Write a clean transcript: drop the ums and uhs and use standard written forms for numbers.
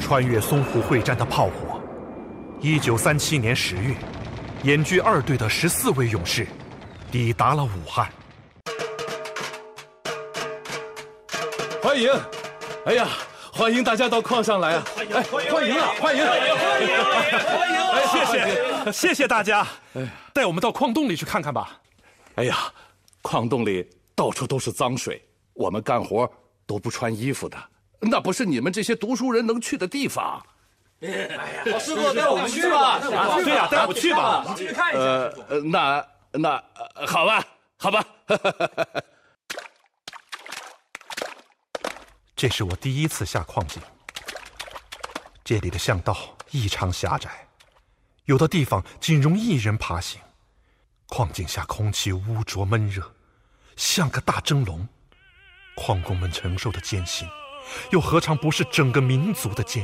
穿越淞沪会战的炮火。1937年10月，燕剧2队的14位勇士抵达了武汉。 欢迎！哎呀，欢迎大家到矿上来啊！欢迎啊！欢迎！ 谢谢大家，带我们到矿洞里去看看吧。 哎呀，矿洞里到处都是脏水，我们干活都不穿衣服的，那不是你们这些读书人能去的地方。 哎呀，老师傅带我们去吧！ 对呀，带我去吧！ 你去看一下。 那好吧，好吧。 这是我第一次下矿井，这里的巷道异常狭窄，有的地方仅容一人爬行。矿井下空气污浊闷热，像个大蒸笼。矿工们承受的艰辛，又何尝不是整个民族的艰